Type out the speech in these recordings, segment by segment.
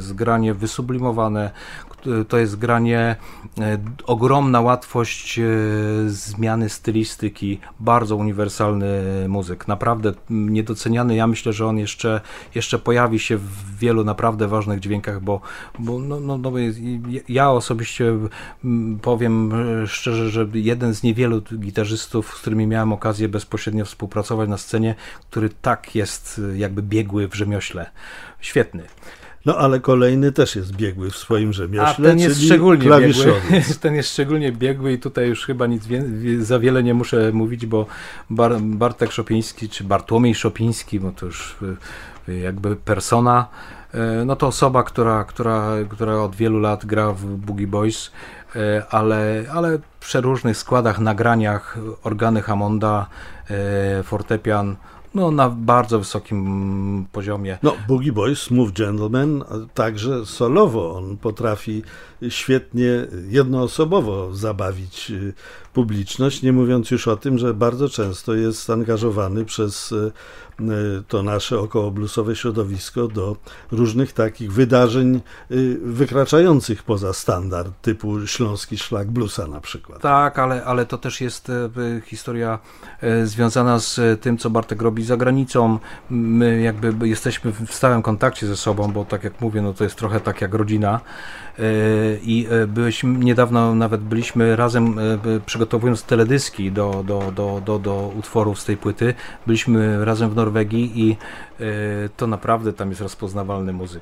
jest granie wysublimowane, to jest granie, ogromna łatwość zmiany stylistyki, bardzo uniwersalny muzyk, naprawdę niedoceniany. Ja myślę, że on jeszcze pojawi się w wielu naprawdę ważnych dźwiękach, bo ja osobiście powiem szczerze, że jeden z niewielu gitarzystów, z którymi miałem okazję bezpośrednio współpracować na scenie, który tak jest jakby biegły w rzemiośle. Świetny. No ale kolejny też jest biegły w swoim rzemiośle, ten jest szczególnie klawiszowiec. biegły. Ten jest szczególnie biegły i tutaj już chyba nic za wiele nie muszę mówić, bo Bartek Szopiński, czy Bartłomiej Szopiński, bo to już jakby persona, no to osoba, która od wielu lat gra w Boogie Boys, ale w przeróżnych składach, nagraniach, organy Hammonda, fortepian, no na bardzo wysokim poziomie. No, Boogie Boys, Smooth Gentleman, także solowo on potrafi świetnie, jednoosobowo zabawić publiczność, nie mówiąc już o tym, że bardzo często jest angażowany przez to nasze okołobluesowe środowisko do różnych takich wydarzeń wykraczających poza standard, typu Śląski Szlak Bluesa na przykład. Tak, ale to też jest historia związana z tym, co Bartek robi za granicą. My jakby jesteśmy w stałym kontakcie ze sobą, bo tak jak mówię, no to jest trochę tak jak rodzina. I niedawno nawet byliśmy razem, przygotowując teledyski do utworów z tej płyty, byliśmy razem w Norwegii i to naprawdę tam jest rozpoznawalny muzyk.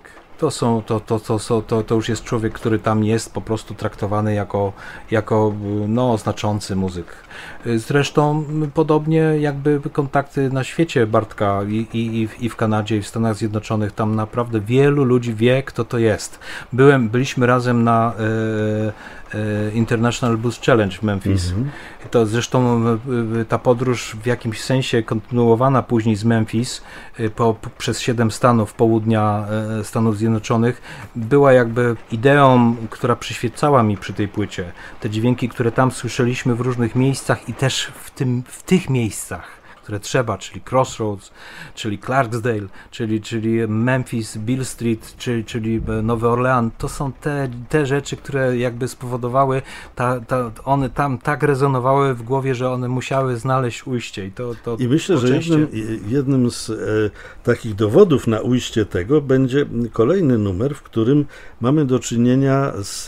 To już jest człowiek, który tam jest po prostu traktowany jako no, znaczący muzyk. Zresztą podobnie jakby kontakty na świecie Bartka i w Kanadzie, i w Stanach Zjednoczonych, tam naprawdę wielu ludzi wie, kto to jest. Byliśmy razem na International Blues Challenge w Memphis. To zresztą ta podróż w jakimś sensie kontynuowana później z Memphis przez 7 stanów południa Stanów Zjednoczonych była jakby ideą, która przyświecała mi przy tej płycie. Te dźwięki, które tam słyszeliśmy w różnych miejscach i też w tych miejscach, które trzeba, czyli Crossroads, czyli Clarksdale, czyli Memphis, Beale Street, czyli Nowy Orlean, to są te rzeczy, które jakby spowodowały, one tam tak rezonowały w głowie, że one musiały znaleźć ujście. I myślę, że jednym z takich dowodów na ujście tego będzie kolejny numer, w którym mamy do czynienia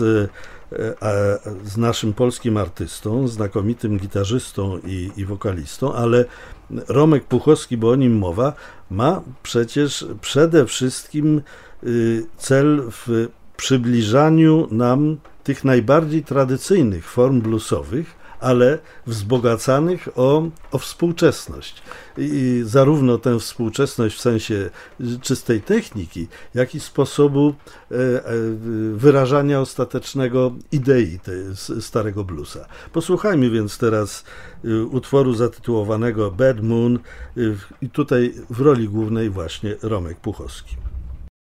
z naszym polskim artystą, znakomitym gitarzystą i wokalistą, ale Romek Puchowski, bo o nim mowa, ma przecież przede wszystkim cel w przybliżaniu nam tych najbardziej tradycyjnych form bluesowych, ale wzbogacanych o współczesność. I zarówno tę współczesność w sensie czystej techniki, jak i sposobu wyrażania ostatecznego idei starego bluesa. Posłuchajmy więc teraz utworu zatytułowanego Bad Moon i tutaj w roli głównej właśnie Romek Puchowski.